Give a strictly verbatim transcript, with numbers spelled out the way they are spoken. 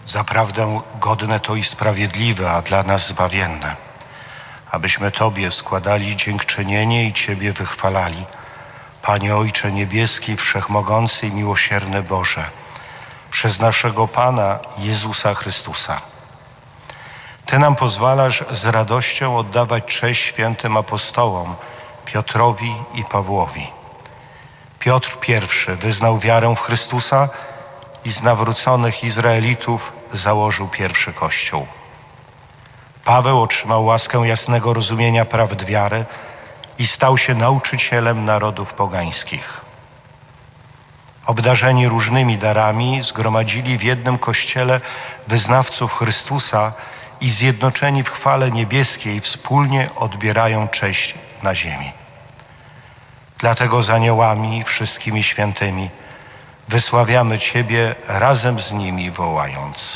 Zaprawdę godne to i sprawiedliwe, a dla nas zbawienne, abyśmy Tobie składali dziękczynienie i Ciebie wychwalali. Panie Ojcze Niebieski, Wszechmogący i Miłosierny Boże, przez naszego Pana Jezusa Chrystusa. Ty nam pozwalasz z radością oddawać cześć świętym apostołom Piotrowi i Pawłowi. Piotr pierwszy wyznał wiarę w Chrystusa i z nawróconych Izraelitów założył pierwszy Kościół. Paweł otrzymał łaskę jasnego rozumienia prawd wiary i stał się nauczycielem narodów pogańskich. Obdarzeni różnymi darami zgromadzili w jednym Kościele wyznawców Chrystusa i zjednoczeni w chwale niebieskiej wspólnie odbierają cześć na ziemi. Dlatego z aniołami i wszystkimi świętymi wysławiamy Ciebie razem z nimi wołając: